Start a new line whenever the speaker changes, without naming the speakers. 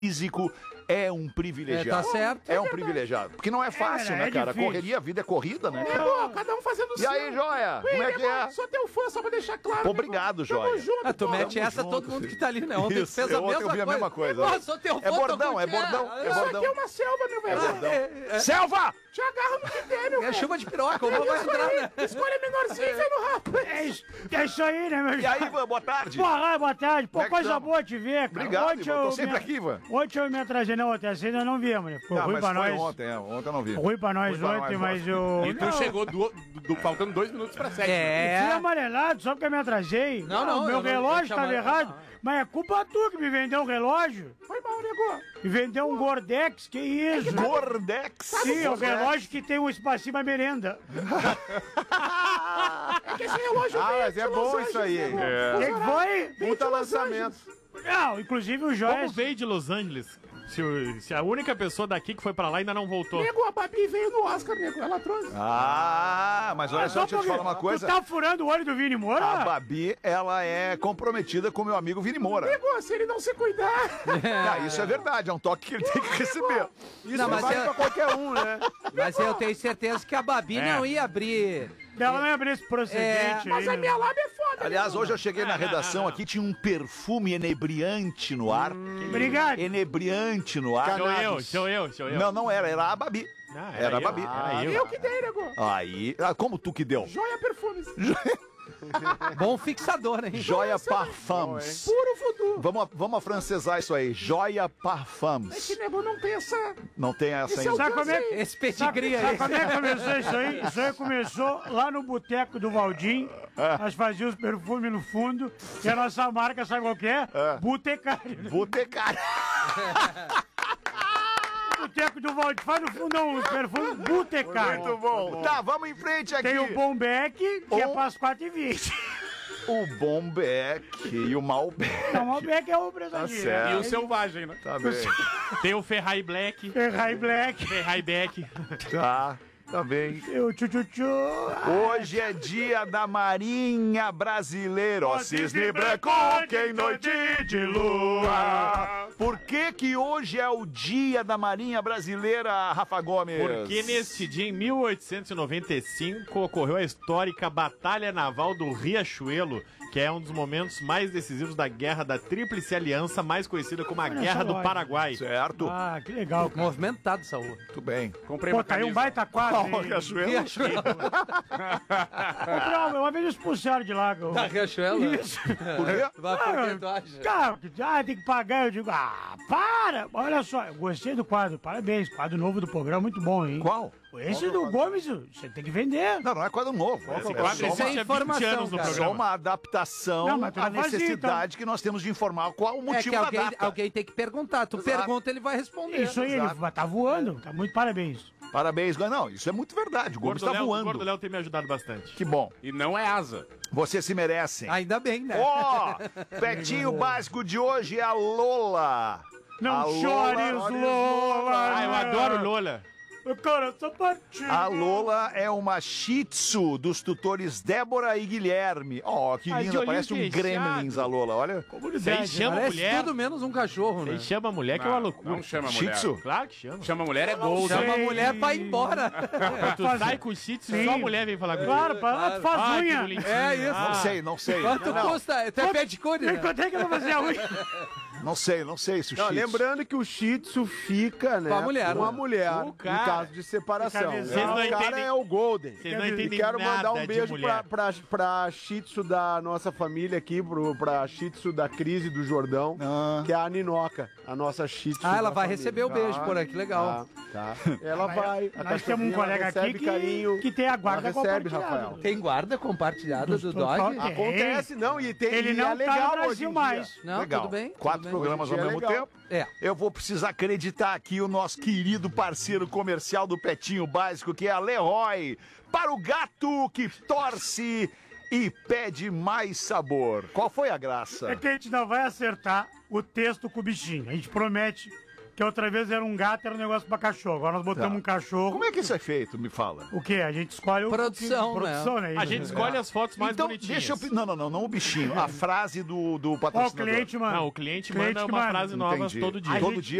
físico é um privilegiado.
Tá certo.
É um privilegiado. Porque não é fácil, né, cara?
difícil.
Correria, a vida é corrida, né?
Cada um fazendo o
E aí, Joia? Como é que é?
Sou teu fã, só pra deixar claro.
Obrigado, Joia.
Tamo junto,
Tu mete
Tamo
essa
junto,
todo mundo
filho.
que tá ali, né? Ontem
Isso,
fez a
ontem
mesma
eu vi a
coisa.
mesma coisa.
Pô, sou teu fã,
É bordão,
tô
é
contigo.
bordão, é
Isso
bordão.
aqui é uma selva, meu velho.
Selva!
Te agarra no que der, meu
É
velho.
chuva de piroca, o povo vai entrar, né?
Escolha menorzinho e vem no rabo.
É isso aí, né, meu
E aí, Ivan, boa tarde.
Boa tarde. Pô,
Como é que
coisa
tamo?
boa te ver, cara.
Obrigado,
Ontem
Ivan. Tô
eu
sempre
me-
aqui, Ivan.
Ontem eu me atrasei, não, ontem assim ainda não viemos, né? Ficou ruim
Mas
pra
foi
nós.
ontem, ontem eu não vi.
Ruim pra nós
Ruim pra
ontem,
nós
mas eu...
E tu chegou faltando 2 minutos pra 7.
Fui
É.
amarelado só porque eu me atrasei.
Não, não,
meu
eu não-
relógio
eu te
tava
amarelo,
errado.
não.
Mas é culpa tua que me vendeu um relógio.
Foi mal, nego.
Me vendeu um Gordex, que isso?
Gordex.
Sim, é um relógio que tem um espacinho pra merenda.
É que esse relógio veio
mas é
de Los
bom
Angeles,
isso aí, hein?
nego.
É.
O que que foi?
Puta lançamento.
Não, inclusive o Joia...
Como veio de Los Angeles? Se a única pessoa daqui que foi pra lá ainda não voltou.
Nego, a Babi veio no Oscar, nego. Ela trouxe.
Ah, mas olha só, deixa eu te falar uma coisa.
Tu tá furando o olho do Vini Moura?
A Babi, ela é comprometida com meu amigo Vini Moura.
Nego, se ele não se cuidar.
Ah, isso é verdade, é um toque que ele tem que receber.
Isso
Não, mas
vale
eu-
pra qualquer um, né?
Mas eu tenho certeza que a Babi não ia abrir.
Ela não ia abrir esse procedente
Mas
aí,
a minha lábia é foda.
Aliás,
nego.
hoje eu cheguei na redação aqui, tinha um perfume enebriante no ar.
Obrigado.
Enebriante no ar.
Sou eu.
Não, não era a Babi.
Ah,
Era a
eu,
Babi.
era eu.
Eu que dei, nego.
Aí, como tu que deu?
Joia Perfumes.
Bom fixador, hein?
Joia Parfums.
Puro voodoo.
Vamos afrancesar isso aí. Joia
É
Parfums.
que nego não tem essa...
Não tem essa
Esse é o
ainda.
Sabe como é,
Esse pedigree
sabe
aí.
como é que começou isso aí? Isso aí começou lá no boteco do Valdim. Nós fazíamos perfume no fundo. E a nossa marca, sabe qual que é? Botecário.
Botecário.
Boteco do Valdim. Faz no fundão os perfumes Botecário.
Muito bom. Tá, vamos em frente aqui.
Tem o Bombeck, que é
Um-
para as 4h20.
O Bombeck e o Malbec.
Não, o Bombeck é o brasileiro.
certo.
E o selvagem, né?
Tá bem.
Tem o Ferrari Black,
Ferrari Black.
Ferrari Beck.
Tá bem.
O tchu-tchu-tchu.
Hoje é dia da Marinha Brasileira. Ó, cisne branco, que em noite de lua. Por que que hoje é o dia da Marinha Brasileira, Rafa Gomes?
Porque neste dia, em 1895, ocorreu a histórica Batalha Naval do Riachuelo, que é um dos momentos mais decisivos da Guerra da Tríplice Aliança, mais conhecida como a Guerra do
só,
Paraguai.
Certo?
Ah, que legal, cara.
Movimentado essa rua.
Muito bem.
Comprei
Pô,
uma
tá aí um
camisa.
baita quadro. hein?
Riachuelo.
Comprei uma vez expulsaram de lá.
Da Riachuelo?
Isso.
Por quê?
Vai por que tu acha?
Cara, tem que pagar. Eu digo, para! Olha só, eu gostei do quadro, parabéns. Quadro novo do programa, muito bom, hein?
Qual?
Esse do Gomes, você tem que vender.
Não, não é quadro novo.
Esse
É
quadro
só
Isso é
uma-
existe há 20
informação,
anos no
cara.
só
programa.
uma adaptação
Não, mas tu
à
não fazia,
necessidade que nós temos de informar qual o
É
motivo
que
da
alguém,
data.
alguém tem que perguntar. Tu
Exato.
pergunta, ele vai responder.
Isso aí, ele tá voando. Tá muito parabéns.
Parabéns, não, isso é muito verdade. O
O
Gomes
Gordo
tá
Léo- o
voando.
Gordo Léo tem me ajudado bastante.
Que bom.
E não é asa.
Vocês se merecem.
Ainda bem, né?
Ó, Petinho básico de hoje é a Lola.
Não
A
chores, Lola.
Ah, eu adoro Lola.
O cara tá partindo.
A Lola é uma shih tzu dos tutores Débora e Guilherme. Ó, que
Ai, de
linda,
olhinho
parece um
fechado.
gremlins a Lola, olha.
Você chama a
Parece
mulher.
tudo menos um cachorro, né?
Você chama a mulher que é uma
Não,
loucura.
não chama a
Shih
mulher.
tzu?
Claro que chama.
Chama a mulher é golden.
Chama a mulher pra ir embora.
Quando tu sai com o shih tzu, só a mulher vem falar comigo.
Claro, tu faz
Ah, que
unha.
bonitinho.
É isso.
Não sei, não sei.
Quanto
Não,
custa? Tu é pedicure, né?
Quanto é que eu vou fazer a unha?
não sei se o
Não,
shih tzu...
lembrando que o Shih Tzu fica, né?
Com a mulher,
Com a
né?
mulher,
O
em
cara.
caso de separação.
Vocês
não
O cara
entendem-
é o Golden.
Vocês não
E
entendem
quero
nada
mandar um
de
beijo
mulher.
pra Shih Tzu da nossa família aqui, pra Shih Tzu da Crise do Jordão,
Ah.
que é a Ninoca, a nossa Shih Tzu.
Ah, ela
da
vai
família.
receber o beijo por aqui, legal.
Tá. Ela vai. a
Nós temos um
cachorrinha,
colega
ela
aqui
recebe carinho.
que tem a guarda
Ela recebe,
compartilhada.
Rafael.
Tem guarda compartilhada do dog?
Ah,
Acontece, não, e tem
Ele
e
não
é
tá
legal
no
hoje em
Brasil
dia.
mais.
Não,
Legal.
tudo bem.
4
tudo bem.
programas ao
Hoje em dia
mesmo
é legal.
tempo.
É.
Eu vou precisar acreditar aqui o nosso querido parceiro comercial do Petinho Básico, que é a Leroy, para o gato que torce e pede mais sabor. Qual foi a graça?
É que a gente não vai acertar o texto com o bichinho. A gente promete que outra vez era um gato, era um negócio pra cachorro. Agora nós botamos
Tá.
um cachorro.
Como é que isso é feito? Me fala.
O quê? A gente escolhe o...
Produção,
né?
A gente escolhe as fotos mais
Então,
bonitinhas.
deixa eu... Não o bichinho. A frase do
Ó, o
patrocinador.
cliente, mano.
Não, o cliente
Cliente
manda
que
uma
manda.
frase nova
Entendi.
todo dia.
A
Todo
gente-
dia